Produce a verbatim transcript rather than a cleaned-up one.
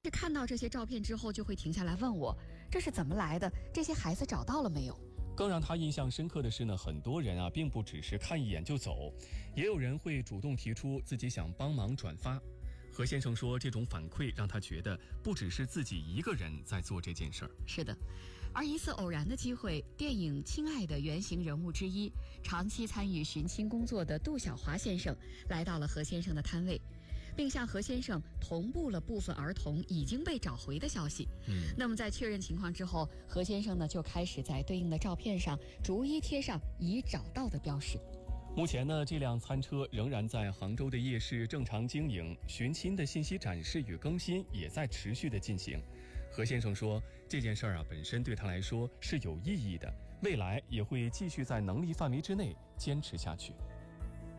是看到这些照片之后，就会停下来问我，这是怎么来的？这些孩子找到了没有？ 更让他印象深刻的是呢，很多人啊，并不只是看一眼就走，也有人会主动提出自己想帮忙转发。何先生说，这种反馈让他觉得不只是自己一个人在做这件事儿。 是的，而一次偶然的机会，电影《亲爱的》原型人物之一，长期参与寻亲工作的杜小华先生来到了何先生的摊位，并向何先生同步了部分儿童已经被找回的消息。 嗯， 那么在确认情况之后，何先生呢就开始在对应的照片上逐一贴上已找到的标识。 目前呢，这辆餐车仍然在杭州的夜市正常经营，寻亲的信息展示与更新也在持续的进行。何先生说，这件事儿啊本身对他来说是有意义的，未来也会继续在能力范围之内坚持下去。